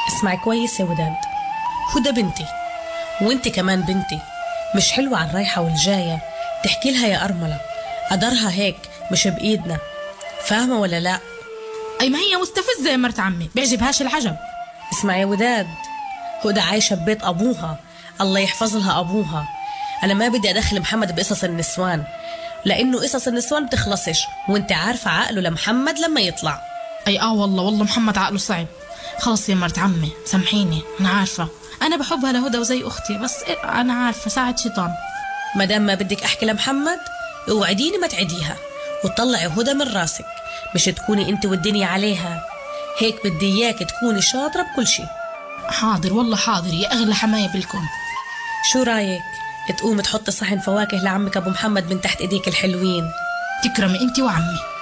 اسمعي كويس يا وداد، هدى بنتي وانت كمان بنتي، مش حلوة على الرايحة والجاية تحكي لها يا أرملة، قدرها هيك مش بإيدنا، فاهمة ولا لا؟ أي ما هي مستفزة يا مرت عمي، بيعجبهاش العجب. اسمعي يا وداد، هدى عايشة ببيت أبوها، الله يحفظ لها أبوها. أنا ما بدي أدخل محمد بقصص النسوان، لأنه قصص النسوان بتخلصش، وانت عارفة عقله لمحمد لما يطلع. أي والله محمد عقله صعب. خلص يا مرت عمي سامحيني، أنا عارفة أنا بحبها لهدى وزي أختي، بس أنا عارفة ساعة شيطان. مدام ما بدك أحكي لمحمد اوعديني ما تعديها وتطلعي هدى من راسك، مش تكوني انت والدنيا عليها، هيك بدي إياك تكوني شاطرة بكل شي. حاضر والله حاضر يا أغلى حماية بالكون. شو رايك تقوم تحط صحن فواكه لعمك أبو محمد من تحت إيديك الحلوين؟ تكرمي انت وعمي.